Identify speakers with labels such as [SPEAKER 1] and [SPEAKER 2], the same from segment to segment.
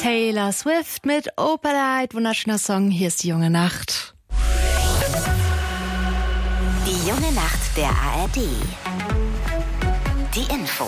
[SPEAKER 1] Taylor Swift mit Opalite. Wunderschöner Song. Hier ist die junge Nacht.
[SPEAKER 2] Die junge Nacht der ARD. Die Infos.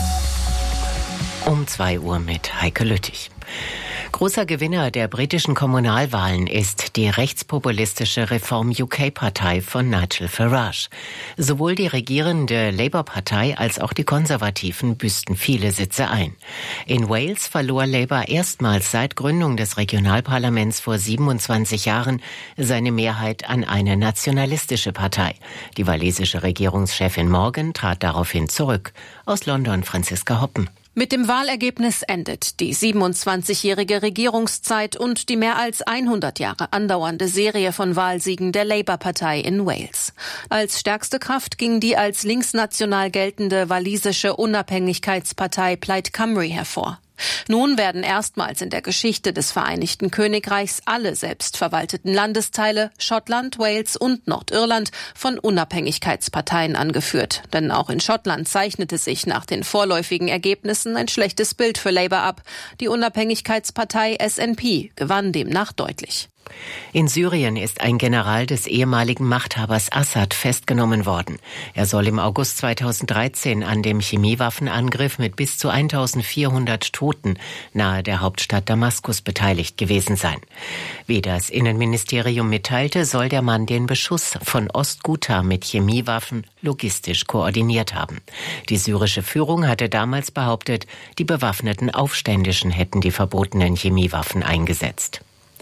[SPEAKER 3] Um 2 Uhr mit Heike Lüttich. Großer Gewinner der britischen Kommunalwahlen ist die rechtspopulistische Reform-UK-Partei von Nigel Farage. Sowohl die regierende Labour-Partei als auch die Konservativen büßten viele Sitze ein. In Wales verlor Labour erstmals seit Gründung des Regionalparlaments vor 27 Jahren seine Mehrheit an eine nationalistische Partei. Die walisische Regierungschefin Morgan trat daraufhin zurück. Aus London Franziska Hoppen.
[SPEAKER 4] Mit dem Wahlergebnis endet die 27-jährige Regierungszeit und die mehr als 100 Jahre andauernde Serie von Wahlsiegen der Labour-Partei in Wales. Als stärkste Kraft ging die als linksnational geltende walisische Unabhängigkeitspartei Plaid Cymru hervor. Nun werden erstmals in der Geschichte des Vereinigten Königreichs alle selbstverwalteten Landesteile, Schottland, Wales und Nordirland, von Unabhängigkeitsparteien angeführt. Denn auch in Schottland zeichnete sich nach den vorläufigen Ergebnissen ein schlechtes Bild für Labour ab. Die Unabhängigkeitspartei SNP gewann demnach deutlich.
[SPEAKER 3] In Syrien ist ein General des ehemaligen Machthabers Assad festgenommen worden. Er soll im August 2013 an dem Chemiewaffenangriff mit bis zu 1400 Toten nahe der Hauptstadt Damaskus beteiligt gewesen sein. Wie das Innenministerium mitteilte, soll der Mann den Beschuss von Ostghouta mit Chemiewaffen logistisch koordiniert haben. Die syrische Führung hatte damals behauptet, die bewaffneten Aufständischen hätten die verbotenen Chemiewaffen eingesetzt.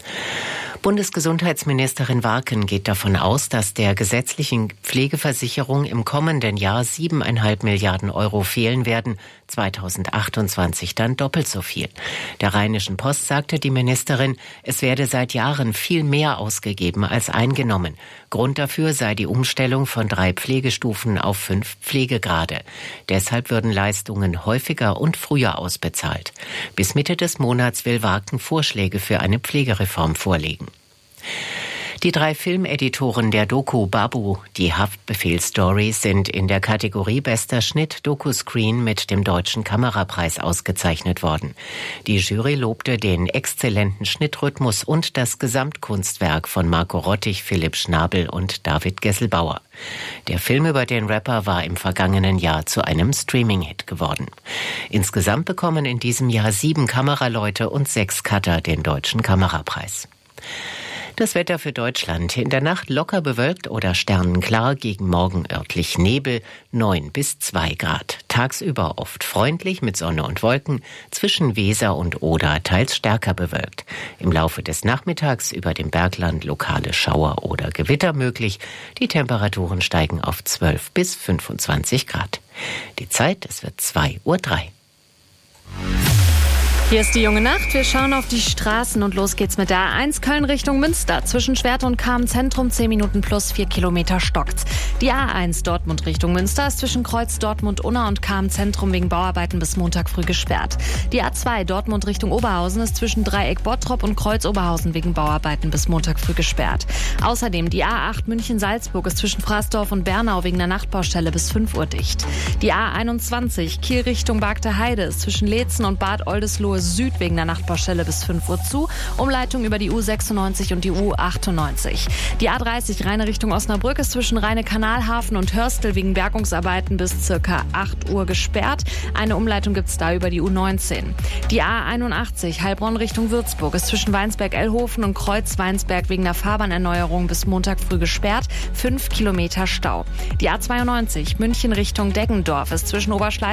[SPEAKER 3] Bundesgesundheitsministerin Warken geht davon aus, dass der gesetzlichen Pflegeversicherung im kommenden Jahr 7,5 Milliarden Euro fehlen werden, 2028 dann doppelt so viel. Der Rheinischen Post sagte die Ministerin, es werde seit Jahren viel mehr ausgegeben als eingenommen. Grund dafür sei die Umstellung von 3 Pflegestufen auf 5 Pflegegrade. Deshalb würden Leistungen häufiger und früher ausbezahlt. Bis Mitte des Monats will Warken Vorschläge für eine Pflegereform vorlegen. Die 3 Filmeditoren der Doku Babu, die Haftbefehl-Story, sind in der Kategorie Bester Schnitt Doku-Screen mit dem Deutschen Kamerapreis ausgezeichnet worden. Die Jury lobte den exzellenten Schnittrhythmus und das Gesamtkunstwerk von Marco Rottig, Philipp Schnabel und David Gesselbauer. Der Film über den Rapper war im vergangenen Jahr zu einem Streaming-Hit geworden. Insgesamt bekommen in diesem Jahr 7 Kameraleute und 6 Cutter den Deutschen Kamerapreis. Das Wetter für Deutschland. In der Nacht locker bewölkt oder sternenklar, gegen Morgen örtlich Nebel, 9 bis 2 Grad. Tagsüber oft freundlich mit Sonne und Wolken, zwischen Weser und Oder teils stärker bewölkt. Im Laufe des Nachmittags über dem Bergland lokale Schauer oder Gewitter möglich. Die Temperaturen steigen auf 12 bis 25 Grad. Die Zeit, es wird 2:03 Uhr.
[SPEAKER 1] Hier ist die junge Nacht. Wir schauen auf die Straßen und los geht's mit der A1 Köln Richtung Münster. Zwischen Schwert und Cham Zentrum 10 Minuten plus 4 Kilometer stockt. Die A1 Dortmund Richtung Münster ist zwischen Kreuz Dortmund-Unna und Cham Zentrum wegen Bauarbeiten bis Montag früh gesperrt. Die A2 Dortmund Richtung Oberhausen ist zwischen Dreieck Bottrop und Kreuz Oberhausen wegen Bauarbeiten bis Montag früh gesperrt. Außerdem die A8 München-Salzburg ist zwischen Fraßdorf und Bernau wegen der Nachtbaustelle bis 5 Uhr dicht. Die A21 Kiel Richtung Bargter Heide ist zwischen Leetzen und Bad Oldesloe Süd wegen der Nachtbaustelle bis 5 Uhr zu. Umleitung über die U96 und die U98. Die A30 Rheine Richtung Osnabrück ist zwischen Rheine-Kanalhafen und Hörstel wegen Bergungsarbeiten bis circa 8 Uhr gesperrt. Eine Umleitung gibt's da über die U19. Die A81 Heilbronn Richtung Würzburg ist zwischen Weinsberg-Ellhofen und Kreuz-Weinsberg wegen der Fahrbahnerneuerung bis Montag früh gesperrt. 5 Kilometer Stau. Die A92 München Richtung Deggendorf ist zwischen Oberschleißheim